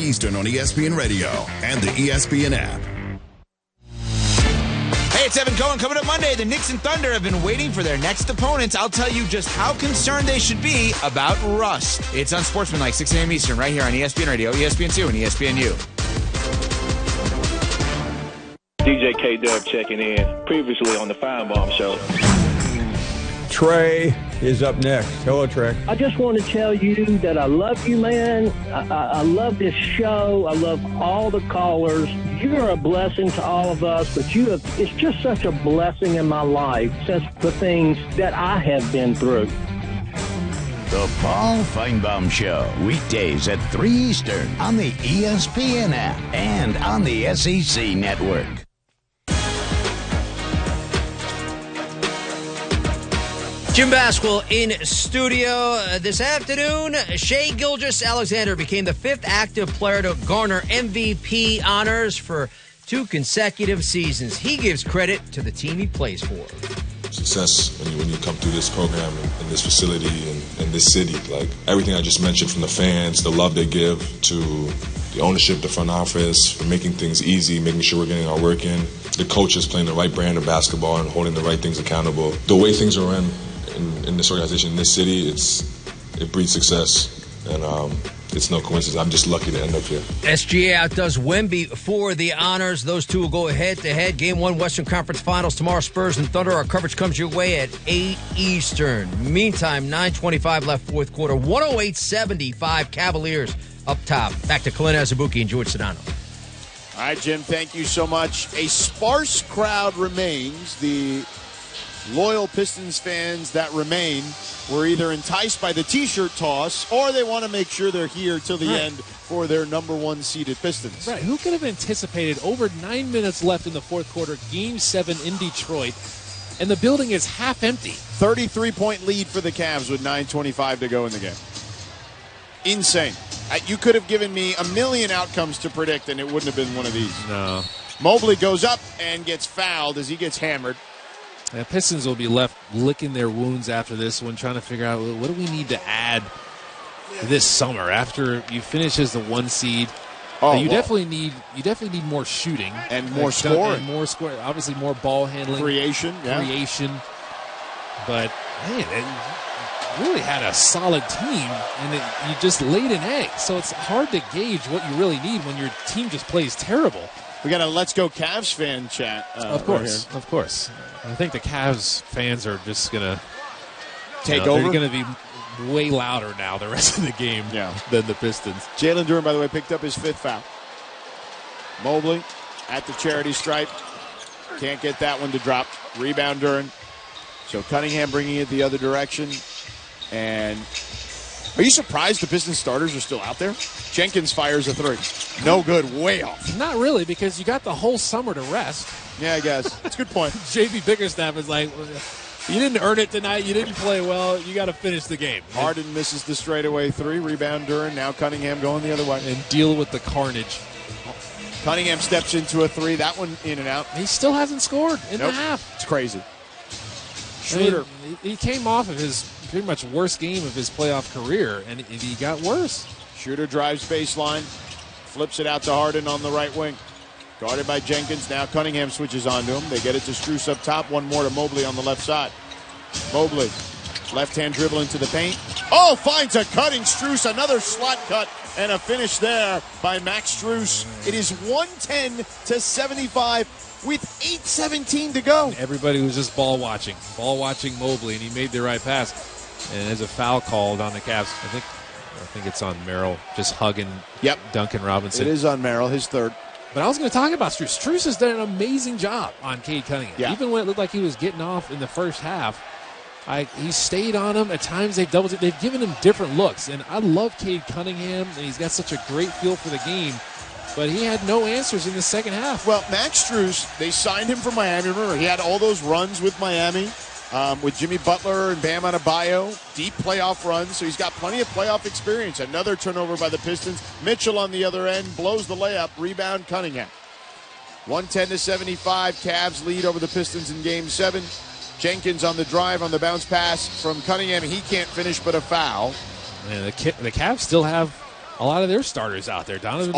Eastern on ESPN Radio and the ESPN app. Hey, it's Evan Cohen. Coming up Monday, the Knicks and Thunder have been waiting for their next opponents. I'll tell you just how concerned they should be about rust. It's Unsportsmanlike, 6 a.m. Eastern, right here on ESPN Radio, ESPN2, and ESPNU. DJ K-Dub checking in, previously on the Feinbaum Show. Trey is up next. Hello, Trey. I just want to tell you that I love you, man. I love this show. I love all the callers. You're a blessing to all of us, but it's just such a blessing in my life since the things that I have been through. The Paul Feinbaum Show, weekdays at 3 Eastern on the ESPN app and on the SEC Network. Jim Basquill in studio this afternoon. Shai Gilgeous-Alexander became the 5th active player to garner MVP honors for 2 consecutive seasons. He gives credit to the team he plays for. Success when you come through this program in this facility and this city, like everything I just mentioned, from the fans, the love they give, to the ownership, the front office, for making things easy, making sure we're getting our work in, the coaches playing the right brand of basketball and holding the right things accountable. The way things are run in this organization, in this city, it breeds success, and it's no coincidence. I'm just lucky to end up here. SGA outdoes Wemby for the honors. Those two will go head-to-head. Game 1 Western Conference Finals tomorrow, Spurs and Thunder. Our coverage comes your way at 8 Eastern. Meantime, 9:25 left fourth quarter. 108-75 Cavaliers up top. Back to Clint Azubuike and George Sedano. All right, Jim, thank you so much. A sparse crowd remains. The loyal Pistons fans that remain were either enticed by the T-shirt toss or they want to make sure they're here till the end for their number 1 seeded Pistons. Right. Who could have anticipated over 9 minutes left in the fourth quarter, Game 7 in Detroit, and the building is half empty. 33-point lead for the Cavs with 9:25 to go in the game. Insane. You could have given me a million outcomes to predict, and it wouldn't have been one of these. No. Mobley goes up and gets fouled as he gets hammered. The Pistons will be left licking their wounds after this one, trying to figure out what do we need to add this summer after you finish as the 1 seed. You definitely need more shooting and more scoring, obviously more ball handling, creation. But man, it really had a solid team, and you just laid an egg. So it's hard to gauge what you really need when your team just plays terrible. We got a Let's Go Cavs fan chat. Of course. I think the Cavs fans are just going to take over. They're going to be way louder now the rest of the game than the Pistons. Jalen Duren, by the way, picked up his 5th foul. Mobley at the charity stripe. Can't get that one to drop. Rebound Duren. So Cunningham bringing it the other direction. And are you surprised the Pistons starters are still out there? Jenkins fires a 3. No good, way off. Not really, because you got the whole summer to rest. Yeah, I guess. That's a good point. J.B. Bickerstaff is like, you didn't earn it tonight. You didn't play well. You got to finish the game. Harden misses the straightaway 3. Rebound Duren. Now Cunningham going the other way. And deal with the carnage. Cunningham steps into a 3. That one in and out. He still hasn't scored in the half. It's crazy. Schroeder. He came off of his pretty much worst game of his playoff career, and he got worse. Schroeder drives baseline, flips it out to Harden on the right wing. Guarded by Jenkins. Now Cunningham switches onto him. They get it to Strus up top. One more to Mobley on the left side. Mobley, left-hand dribble into the paint. Oh, finds a cutting Strus. Another slot cut and a finish there by Max Strus. It is 110-75 with 8:17 to go. Everybody was just ball watching Mobley, and he made the right pass. And there's a foul called on the Cavs. I think it's on Merrill, just hugging Duncan Robinson. It is on Merrill, his 3rd. But I was going to talk about Strus. Strus has done an amazing job on Cade Cunningham. Yeah. Even when it looked like he was getting off in the first half, he stayed on him. At times they've doubled it. They've given him different looks. And I love Cade Cunningham, and he's got such a great feel for the game. But he had no answers in the second half. Well, Max Strus, they signed him from Miami. Remember, he had all those runs with Miami. With Jimmy Butler and Bam Adebayo, deep playoff runs, so he's got plenty of playoff experience. Another turnover by the Pistons. Mitchell on the other end blows the layup. Rebound Cunningham. 110-75. Cavs lead over the Pistons in Game 7. Jenkins on the drive on the bounce pass from Cunningham. He can't finish but a foul. Man, the Cavs still have a lot of their starters out there. Donovan